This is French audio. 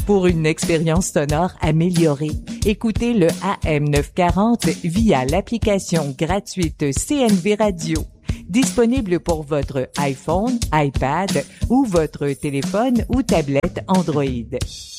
Pour une expérience sonore améliorée, écoutez le AM940 via l'application gratuite CNV Radio. Disponible pour votre iPhone, iPad ou votre téléphone ou tablette Android.